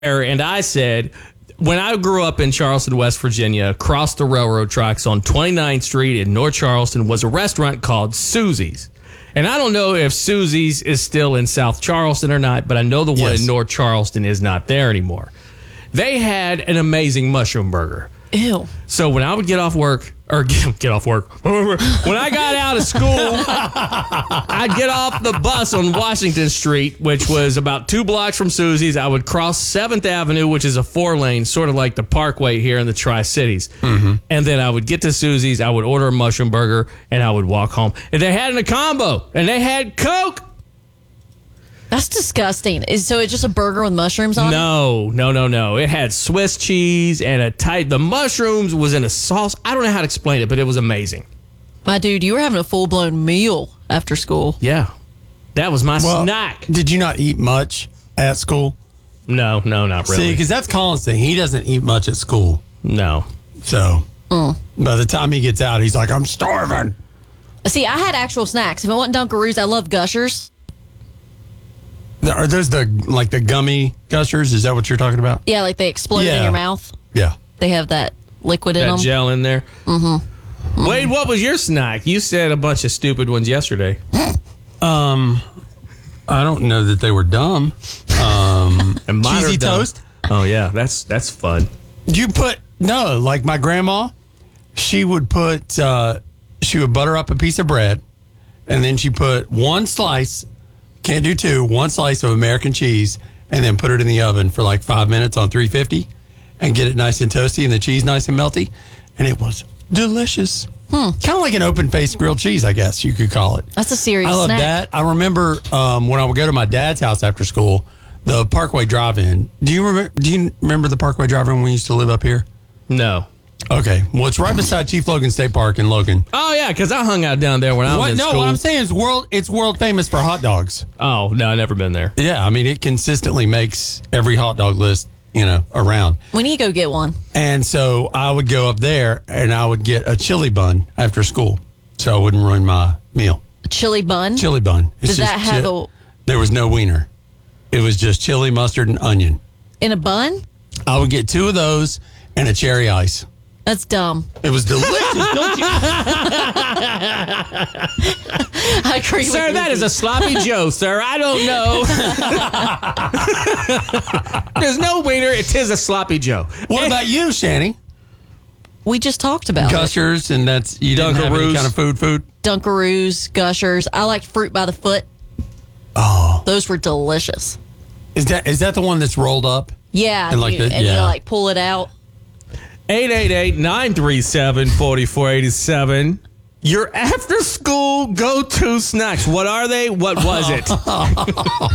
and I said, when I grew up in Charleston, West Virginia, across the railroad tracks on 29th Street in North Charleston was a restaurant called Susie's. And I don't know if Susie's is still in South Charleston or not, but I know the one in North Charleston is not there anymore. They had an amazing mushroom burger. Ew. So when I would get off work, when I got out of school, I'd get off the bus on Washington Street, which was about 2 blocks from Susie's. I would cross 7th Avenue, which is a 4-lane, sort of like the Parkway here in the Tri-Cities. Mm-hmm. And then I would get to Susie's, I would order a mushroom burger, and I would walk home. And they had it in a combo, and they had Coke. That's disgusting. So it's just a burger with mushrooms on it? No. It had Swiss cheese and the mushrooms was in a sauce. I don't know how to explain it, but it was amazing. My dude, you were having a full-blown meal after school. Yeah. That was my snack. Did you not eat much at school? No, not really. See, because that's Colin's thing. He doesn't eat much at school. No. So by the time he gets out, he's like, I'm starving. See, I had actual snacks. If it wasn't Dunkaroos, I love Gushers. Are those the gummy Gushers? Is that what you're talking about? Yeah, like they explode in your mouth. Yeah. They have that liquid in them. That gel in there. Mm-hmm. Wade, what was your snack? You said a bunch of stupid ones yesterday. I don't know that they were dumb. And cheesy toast. Oh yeah, that's fun. Like my grandma, she would butter up a piece of bread, and then she put one slice. Can't do 2. 1 slice of American cheese, and then put it in the oven for like 5 minutes on 350 and get it nice and toasty and the cheese nice and melty. And it was delicious. Kind of like an open-faced grilled cheese, I guess you could call it. That's a serious snack. I love that. I remember when I would go to my dad's house after school, the Parkway Drive-In. Do you remember the Parkway Drive-In when we used to live up here? No. Okay. Well, it's right beside Chief Logan State Park in Logan. Oh, yeah, because I hung out down there when I was in school. No, what I'm saying is it's world famous for hot dogs. Oh, no, I've never been there. Yeah, I mean, it consistently makes every hot dog list, around. We need to go get one. And so I would go up there, and I would get a chili bun after school, so I wouldn't ruin my meal. A chili bun? Chili bun. Does that have There was no wiener. It was just chili, mustard, and onion. In a bun? I would get 2 of those and a cherry ice. That's dumb. It was delicious, don't you? I agree sir, with you. that is a sloppy Joe, sir. I don't know. There's no wiener. It is a sloppy Joe. What about you, Shani? We just talked about Gushers, and that's you don't have any kind of food. Dunkaroos, Gushers. I liked Fruit by the Foot. Oh, those were delicious. Is that the one that's rolled up? Yeah, and you pull it out. 888-937-4487. Your after-school go-to snacks. What are they? What was it?